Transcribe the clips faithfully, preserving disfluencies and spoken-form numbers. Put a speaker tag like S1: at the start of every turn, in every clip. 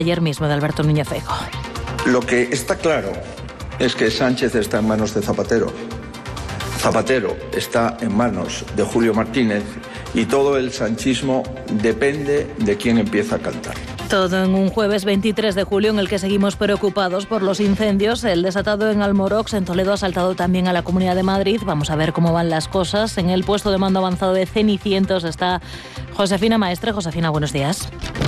S1: Ayer mismo de Alberto Núñez Feijóo.
S2: Lo que está claro es que Sánchez está en manos de Zapatero. Zapatero está en manos de Julio Martínez y todo el sanchismo depende de quién empieza a cantar.
S1: Todo en un jueves veintitrés de julio en el que seguimos preocupados por los incendios. El desatado en Almorox, en Toledo, ha saltado también a la Comunidad de Madrid. Vamos a ver cómo van las cosas. En el puesto de mando avanzado de Cenicientos está Josefina Maestre. Josefina, buenos días.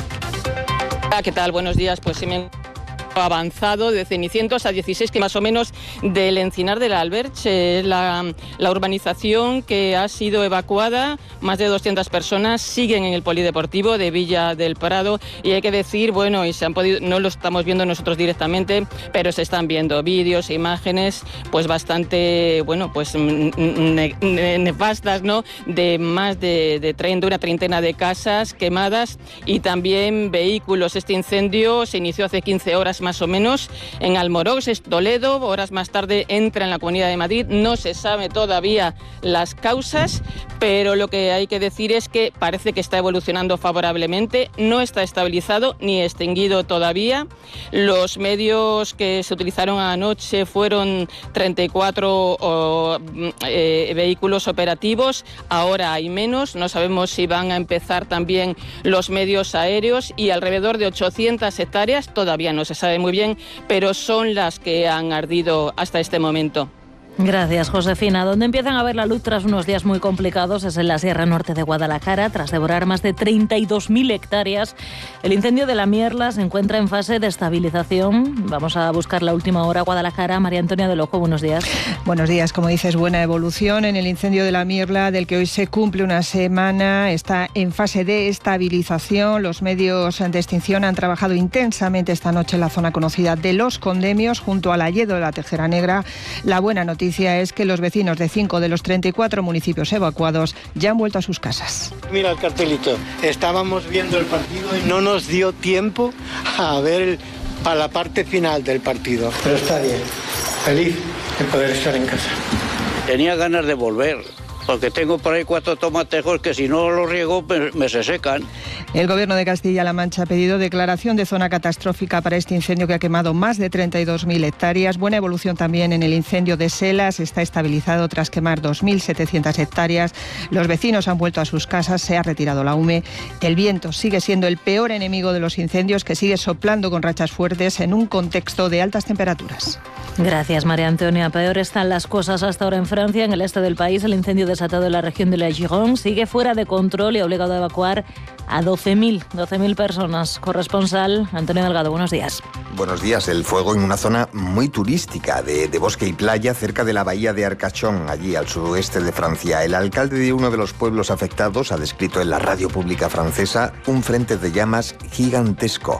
S3: ¿Qué tal? Buenos días. Pues sí me... avanzado de Cenicientos a dieciséis, que más o menos del Encinar de la Alberche, la, la urbanización que ha sido evacuada, más de doscientas personas siguen en el polideportivo de Villa del Prado y hay que decir, bueno, y se han podido, no lo estamos viendo nosotros directamente, pero se están viendo vídeos e imágenes pues bastante, bueno, pues ne, ne, nefastas, ¿no? De más de, de, de una treintena de casas quemadas y también vehículos. Este incendio se inició hace quince horas más o menos en Almorox, es Toledo, horas más tarde entra en la Comunidad de Madrid. No se sabe todavía las causas, pero lo que hay que decir es que parece que está evolucionando favorablemente, no está estabilizado ni extinguido todavía. Los medios que se utilizaron anoche fueron treinta y cuatro oh, eh, vehículos operativos, ahora hay menos, no sabemos si van a empezar también los medios aéreos y alrededor de ochocientas hectáreas, todavía no se sabe muy bien, pero son las que han ardido hasta este momento.
S1: Gracias, Josefina. Donde empiezan a ver la luz tras unos días muy complicados es en la Sierra Norte de Guadalajara. Tras devorar más de treinta y dos mil hectáreas, el incendio de la Mierla se encuentra en fase de estabilización. Vamos a buscar la última hora. Guadalajara, María Antonia del Ojo, buenos días.
S4: Buenos días. Como dices, buena evolución en el incendio de la Mierla, del que hoy se cumple una semana. Está en fase de estabilización. Los medios de extinción han trabajado intensamente esta noche en la zona conocida de Los Condemios, junto al Alledo de la Tejera Negra. La buena noticia es que los vecinos de cinco de los treinta y cuatro municipios evacuados ya han vuelto a sus casas.
S5: Mira el cartelito, estábamos viendo el partido y no nos dio tiempo a ver el, a la parte final del partido. Pero está bien, feliz de poder estar en casa.
S6: Tenía ganas de volver, porque tengo por ahí cuatro tomatejos que si no los riego me, me se secan.
S4: El Gobierno de Castilla-La Mancha ha pedido declaración de zona catastrófica para este incendio que ha quemado más de treinta y dos mil hectáreas. Buena evolución también en el incendio de Selas. Está estabilizado tras quemar dos mil setecientas hectáreas. Los vecinos han vuelto a sus casas, se ha retirado la hume. El viento sigue siendo el peor enemigo de los incendios, que sigue soplando con rachas fuertes en un contexto de altas temperaturas.
S1: Gracias, María Antonia. Peor están las cosas hasta ahora en Francia. En el este del país, el incendio desatado en la región de la Gironde sigue fuera de control y ha obligado a evacuar a doce mil personas. Corresponsal Antonio Delgado, buenos días.
S7: Buenos días. El fuego en una zona muy turística de, de bosque y playa cerca de la bahía de Arcachon, allí al suroeste de Francia. El alcalde de uno de los pueblos afectados ha descrito en la radio pública francesa un frente de llamas gigantesco.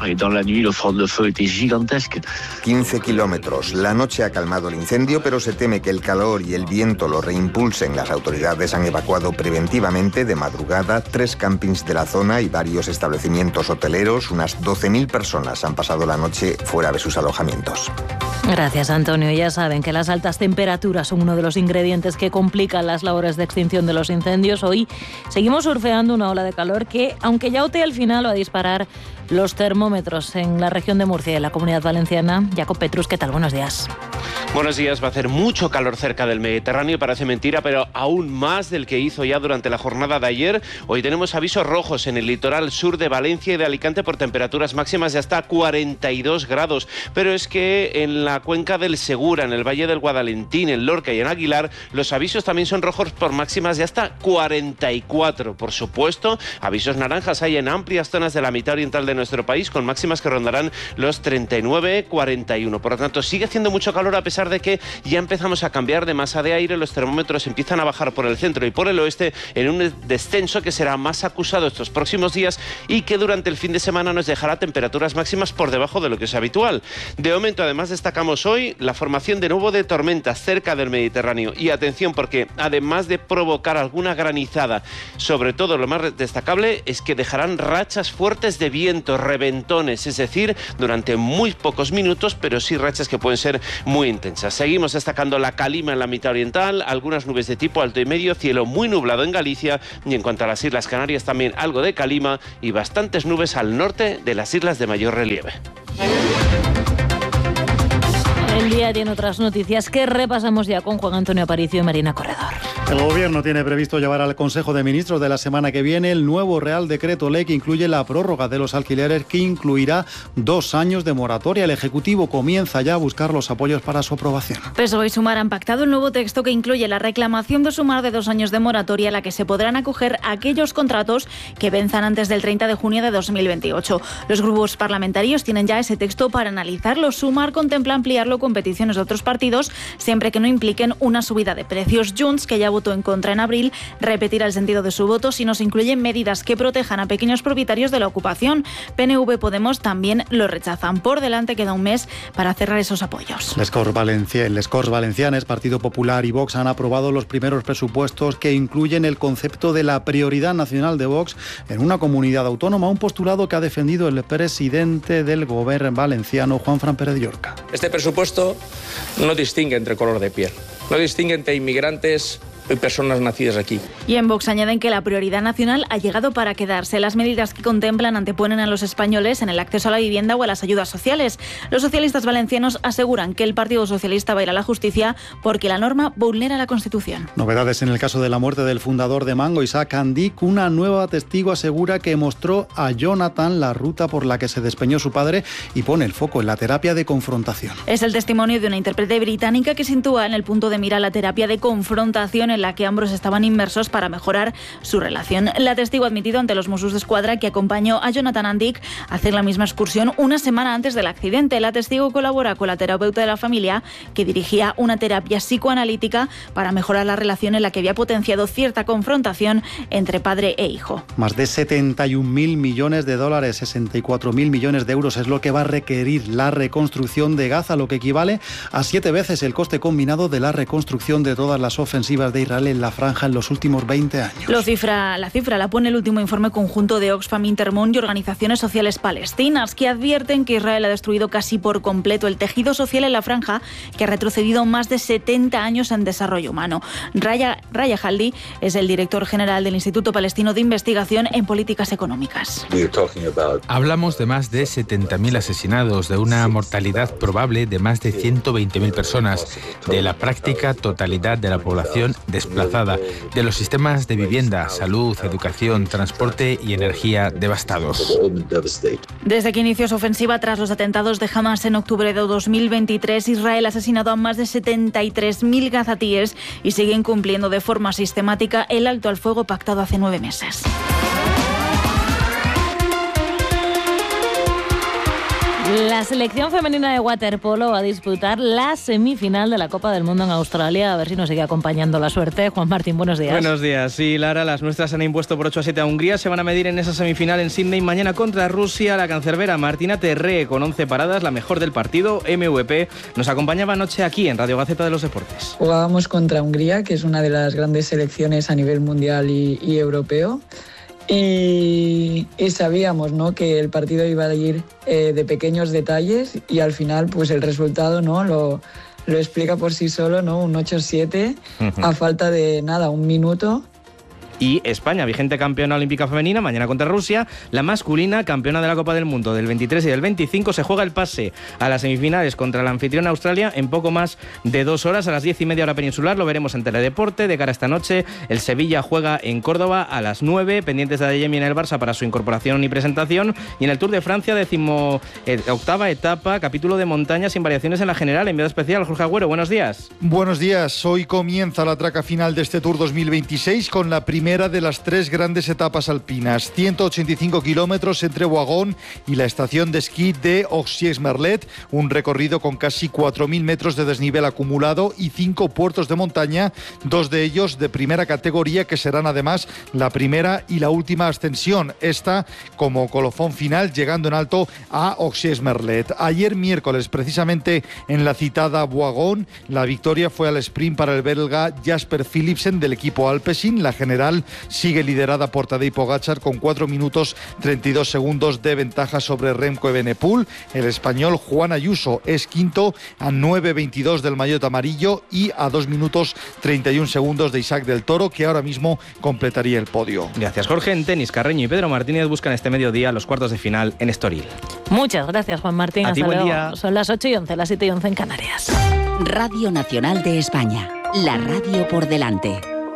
S7: quince kilómetros. La noche ha calmado el incendio, pero se teme que el calor y el viento lo reimpulsen. Las autoridades han evacuado preventivamente de madrugada tres campings de la zona y varios establecimientos hoteleros. Unas doce mil personas han pasado la noche fuera de sus alojamientos.
S1: Gracias, Antonio. Ya saben que las altas temperaturas son uno de los ingredientes que complican las labores de extinción de los incendios. Hoy seguimos surfeando una ola de calor que, aunque ya otea al final, va a disparar los termómetros en la región de Murcia y en la Comunidad Valenciana. Jacob Petrus, ¿qué tal? Buenos días.
S8: Buenos días. Va a hacer mucho calor cerca del Mediterráneo, parece mentira, pero aún más del que hizo ya durante la jornada de ayer. Hoy tenemos avisos rojos en el litoral sur de Valencia y de Alicante por temperaturas máximas de hasta cuarenta y dos grados. Pero es que en la cuenca del Segura, en el Valle del Guadalentín, en Lorca y en Aguilar, los avisos también son rojos por máximas de hasta cuarenta y cuatro. Por supuesto, avisos naranjas hay en amplias zonas de la mitad oriental de nuestro país, con máximas que rondarán los treinta y nueve, cuarenta y uno. Por lo tanto, sigue haciendo mucho calor a pesar de que ya empezamos a cambiar de masa de aire. Los termómetros empiezan a bajar por el centro y por el oeste en un descenso que será más acusado estos próximos días y que durante el fin de semana nos dejará temperaturas máximas por debajo de lo que es habitual. De momento, además, destacamos hoy la formación de nuevo de tormentas cerca del Mediterráneo. Y atención, porque además de provocar alguna granizada, sobre todo lo más destacable es que dejarán rachas fuertes de viento, reventones, es decir, durante muy pocos minutos, pero sí rachas que pueden ser muy intensas. Seguimos destacando la calima en la mitad oriental, algunas nubes de tipo alto y medio, cielo muy nublado en Galicia, y en cuanto a las Islas Canarias también algo de calima y bastantes nubes al norte de las islas de mayor relieve.
S1: El día tiene otras noticias que repasamos ya con Juan Antonio Aparicio y Marina Corredor.
S9: El Gobierno tiene previsto llevar al Consejo de Ministros de la semana que viene el nuevo Real Decreto Ley que incluye la prórroga de los alquileres, que incluirá dos años de moratoria. El Ejecutivo comienza ya a buscar los apoyos para su aprobación.
S10: P S O E y Sumar han pactado el nuevo texto que incluye la reclamación de Sumar de dos años de moratoria a la que se podrán acoger aquellos contratos que venzan antes del treinta de junio de dos mil veintiocho. Los grupos parlamentarios tienen ya ese texto para analizarlo. Sumar contempla ampliarlo con peticiones de otros partidos, siempre que no impliquen una subida de precios. Junts, que ya votó en contra en abril, repetirá el sentido de su voto si no se incluyen medidas que protejan a pequeños propietarios de la ocupación. P N V, Podemos también lo rechazan. Por delante queda un mes para cerrar esos apoyos.
S9: Les Corts Valencia, Les Corts Valencianes, Partido Popular y Vox han aprobado los primeros presupuestos que incluyen el concepto de la prioridad nacional de Vox en una comunidad autónoma, un postulado que ha defendido el presidente del Gobierno valenciano, Juanfran Pérez Llorca.
S11: Este presupuesto no distingue entre color de piel, no distingue entre inmigrantes y personas nacidas aquí.
S10: Y en Vox añaden que la prioridad nacional ha llegado para quedarse. Las medidas que contemplan anteponen a los españoles en el acceso a la vivienda o a las ayudas sociales. Los socialistas valencianos aseguran que el Partido Socialista va a ir a la justicia porque la norma vulnera la Constitución.
S9: Novedades en el caso de la muerte del fundador de Mango, Isaac Andic. Una nueva testigo asegura que mostró a Jonathan la ruta por la que se despeñó su padre y pone el foco en la terapia de confrontación.
S10: Es el testimonio de una intérprete británica que sitúa en el punto de mira la terapia de confrontación en la que ambos estaban inmersos para mejorar su relación. La testigo ha admitido ante los Mossos d'Esquadra que acompañó a Jonathan Andic a hacer la misma excursión una semana antes del accidente. La testigo colabora con la terapeuta de la familia, que dirigía una terapia psicoanalítica para mejorar la relación en la que había potenciado cierta confrontación entre padre e hijo.
S9: Más de setenta y un mil millones de dólares, sesenta y cuatro mil millones de euros es lo que va a requerir la reconstrucción de Gaza, lo que equivale a siete veces el coste combinado de la reconstrucción de todas las ofensivas de Israel en la franja en los últimos veinte años.
S10: Lo cifra, la cifra la pone el último informe conjunto de Oxfam, Intermón y organizaciones sociales palestinas, que advierten que Israel ha destruido casi por completo el tejido social en la franja, que ha retrocedido más de setenta años en desarrollo humano. Raya, Raya Haldi es el director general del Instituto Palestino de Investigación en Políticas Económicas.
S12: Hablamos de más de setenta mil asesinados, de una mortalidad probable de más de ciento veinte mil personas, de la práctica totalidad de la población desplazada, de los sistemas de vivienda, salud, educación, transporte y energía devastados.
S10: Desde que inició su ofensiva tras los atentados de Hamas en octubre de dos mil veintitrés, Israel ha asesinado a más de setenta y tres mil gazatíes y sigue incumpliendo de forma sistemática el alto al fuego pactado hace nueve meses.
S1: La selección femenina de waterpolo va a disputar la semifinal de la Copa del Mundo en Australia. A ver si nos sigue acompañando la suerte. Juan Martín, buenos días.
S13: Buenos días. Sí, Lara, las nuestras han impuesto por ocho a siete a Hungría. Se van a medir en esa semifinal en Sydney mañana contra Rusia. La cancerbera Martina Terré, con once paradas, la mejor del partido, M V P, nos acompañaba anoche aquí en Radio Gaceta de los Deportes.
S14: Jugábamos contra Hungría, que es una de las grandes selecciones a nivel mundial y, y europeo. Y, y sabíamos, ¿no?, que el partido iba a ir eh, de pequeños detalles y al final pues el resultado, ¿no?, lo, lo explica por sí solo, ¿no? Un ocho siete uh-huh. a falta de nada, un minuto.
S13: Y España, vigente campeona olímpica femenina, mañana contra Rusia. La masculina, campeona de la Copa del Mundo del veintitrés y del veinticinco, se juega el pase a las semifinales contra la anfitriona Australia en poco más de dos horas, a las diez y media hora peninsular. Lo veremos en Teledeporte. De cara a esta noche, el Sevilla juega en Córdoba a las nueve, pendientes de Adeyemi en el Barça para su incorporación y presentación. Y en el Tour de Francia, decimo eh, octava etapa, capítulo de montaña sin variaciones en la general. Enviado especial, Jorge Agüero, buenos días.
S15: Buenos días. Hoy comienza la traca final de este Tour dos mil veintiséis con la primera de las tres grandes etapas alpinas. ciento ochenta y cinco kilómetros entre Boagón y la estación de esquí de Oxiers-Merlet, un recorrido con casi cuatro mil metros de desnivel acumulado y cinco puertos de montaña, dos de ellos de primera categoría, que serán además la primera y la última ascensión, esta como colofón final, llegando en alto a Oxiers-Merlet. Ayer miércoles, precisamente en la citada Boagón, la victoria fue al sprint para el belga Jasper Philipsen del equipo Alpecin. La general final sigue liderada por Tadej Pogačar con cuatro minutos treinta y dos segundos de ventaja sobre Remco Evenepoel. El español Juan Ayuso es quinto a nueve veintidós del maillot amarillo y a dos minutos treinta y un segundos de Isaac del Toro, que ahora mismo completaría el podio.
S13: Gracias, Jorge. En tenis, Carreño y Pedro Martínez buscan este mediodía los cuartos de final en Estoril.
S1: Muchas gracias, Juan Martín.
S13: A
S1: Hasta
S13: ti, buen
S1: luego.
S13: día.
S1: Son las ocho y once, las siete y once en Canarias.
S16: Radio Nacional de España, la radio por delante.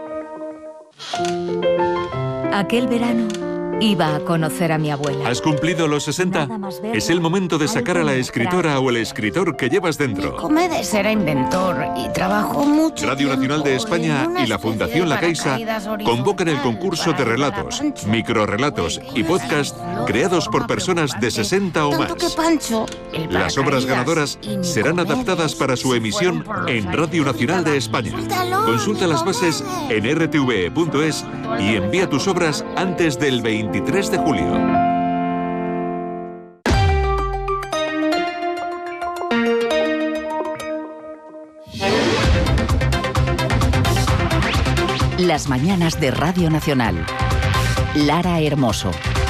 S17: Aquel verano iba a conocer a mi abuela.
S18: ¿Has cumplido los sesenta? Es el momento de sacar a la escritora o el escritor que llevas dentro.
S17: Comedes era inventor y trabajó mucho.
S18: Radio Nacional de España y la Fundación La Caixa convocan el concurso de relatos, microrrelatos y podcast creados por personas de sesenta o más. Las obras ganadoras serán adaptadas para su emisión en Radio Nacional de España. Consulta las bases en r t v e punto es y envía tus obras antes del veintitrés de julio.
S16: Las mañanas de Radio Nacional. Lara Hermoso.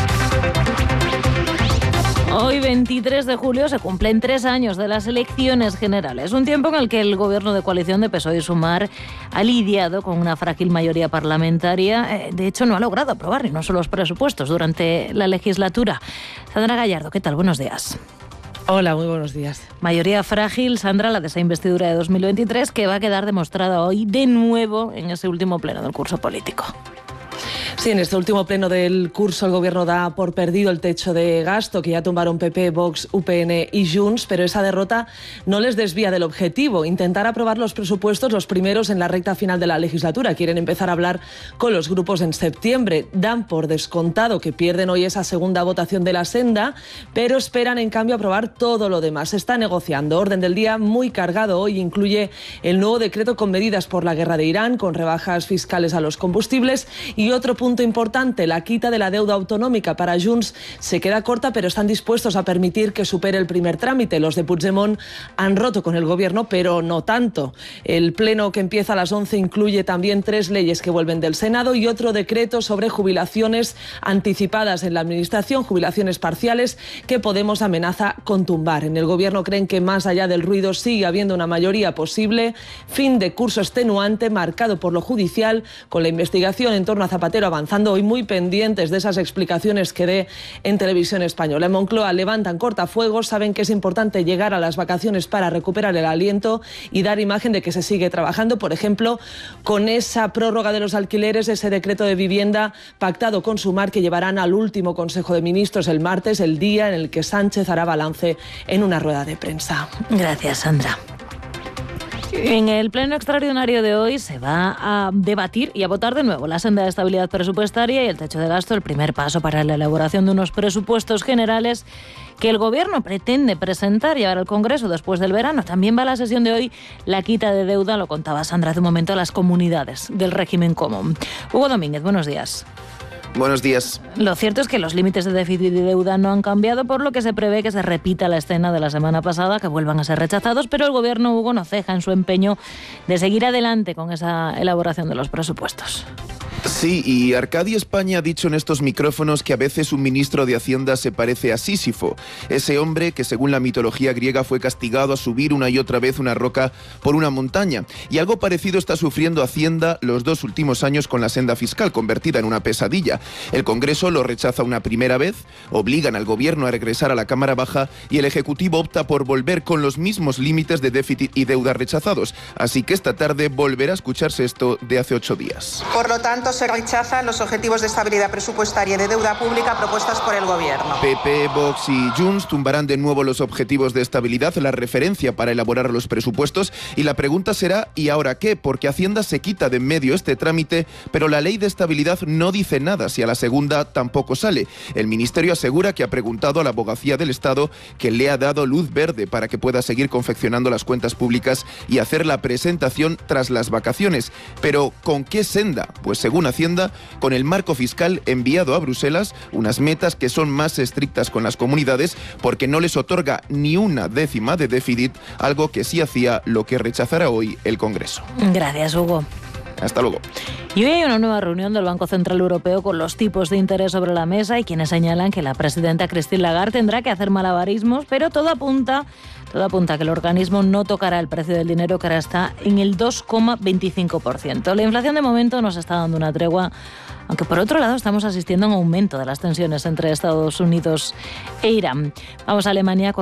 S1: Hoy, veintitrés de julio, se cumplen tres años de las elecciones generales. Un tiempo en el que el gobierno de coalición de P S O E y Sumar ha lidiado con una frágil mayoría parlamentaria. De hecho, no ha logrado aprobar ni no solo los presupuestos durante la legislatura. Sandra Gallardo, ¿qué tal? Buenos días.
S19: Hola, muy buenos días.
S1: Mayoría frágil, Sandra, la de esa investidura de dos mil veintitrés, que va a quedar demostrada hoy de nuevo en ese último pleno del curso político.
S19: Sí, en este último pleno del curso el Gobierno da por perdido el techo de gasto que ya tumbaron P P, Vox, U P N y Junts, pero esa derrota no les desvía del objetivo, intentar aprobar los presupuestos los primeros en la recta final de la legislatura. Quieren empezar a hablar con los grupos en septiembre. Dan por descontado que pierden hoy esa segunda votación de la senda, pero esperan en cambio aprobar todo lo demás. Se está negociando. Orden del día muy cargado hoy. Incluye el nuevo decreto con medidas por la guerra de Irán, con rebajas fiscales a los combustibles y otro punto importante, la quita de la deuda autonómica. Para Junts se queda corta, pero están dispuestos a permitir que supere el primer trámite. Los de Puigdemont han roto con el gobierno, pero no tanto. El pleno que empieza a las once incluye también tres leyes que vuelven del Senado y otro decreto sobre jubilaciones anticipadas en la administración, jubilaciones parciales que Podemos amenaza con tumbar. En el gobierno creen que más allá del ruido sigue habiendo una mayoría posible. Fin de curso extenuante marcado por lo judicial, con la investigación en torno a Zapatero avanzando hoy, muy pendientes de esas explicaciones que dé en Televisión Española. En Moncloa levantan cortafuegos, saben que es importante llegar a las vacaciones para recuperar el aliento y dar imagen de que se sigue trabajando, por ejemplo, con esa prórroga de los alquileres, ese decreto de vivienda pactado con Sumar que llevarán al último Consejo de Ministros el martes, el día en el que Sánchez hará balance en una rueda de prensa.
S1: Gracias, Sandra. En el pleno extraordinario de hoy se va a debatir y a votar de nuevo la senda de estabilidad presupuestaria y el techo de gasto, el primer paso para la elaboración de unos presupuestos generales que el Gobierno pretende presentar y llevar al Congreso después del verano. También va a la sesión de hoy la quita de deuda, lo contaba Sandra hace un momento, a las comunidades del régimen común. Hugo Domínguez, buenos días.
S20: Buenos días.
S1: Lo cierto es que los límites de déficit y deuda no han cambiado, por lo que se prevé que se repita la escena de la semana pasada, que vuelvan a ser rechazados, pero el Gobierno, Hugo, no ceja en su empeño de seguir adelante con esa elaboración de los presupuestos.
S20: Sí, y Arcadi España ha dicho en estos micrófonos que a veces un ministro de Hacienda se parece a Sísifo, ese hombre que según la mitología griega fue castigado a subir una y otra vez una roca por una montaña. Y algo parecido está sufriendo Hacienda los dos últimos años con la senda fiscal, convertida en una pesadilla. El Congreso lo rechaza una primera vez, obligan al Gobierno a regresar a la Cámara Baja y el Ejecutivo opta por volver con los mismos límites de déficit y deuda rechazados. Así que esta tarde volverá a escucharse esto de hace ocho días.
S21: Por lo tanto, se rechazan los objetivos de estabilidad presupuestaria y de deuda pública propuestas por el Gobierno.
S20: P P, Vox y Junts tumbarán de nuevo los objetivos de estabilidad, la referencia para elaborar los presupuestos, y la pregunta será ¿y ahora qué? Porque Hacienda se quita de en medio este trámite, pero la ley de estabilidad no dice nada si a la segunda tampoco sale. El Ministerio asegura que ha preguntado a la Abogacía del Estado, que le ha dado luz verde para que pueda seguir confeccionando las cuentas públicas y hacer la presentación tras las vacaciones. Pero ¿con qué senda? Pues según Hacienda, con el marco fiscal enviado a Bruselas, unas metas que son más estrictas con las comunidades porque no les otorga ni una décima de déficit, algo que sí hacía lo que rechazará hoy el Congreso.
S1: Gracias, Hugo.
S20: Hasta luego.
S1: Y hoy hay una nueva reunión del Banco Central Europeo con los tipos de interés sobre la mesa y quienes señalan que la presidenta Christine Lagarde tendrá que hacer malabarismos, pero todo apunta, todo apunta a que el organismo no tocará el precio del dinero, que ahora está en el dos coma veinticinco por ciento. La inflación de momento nos está dando una tregua, aunque por otro lado estamos asistiendo a un aumento de las tensiones entre Estados Unidos e Irán. Vamos a Alemania con